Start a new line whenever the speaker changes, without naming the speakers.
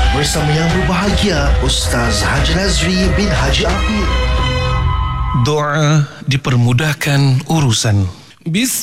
bersama yang berbahagia Ustaz Haji Nazri bin Haji Apil.
Doa dipermudahkan urusan.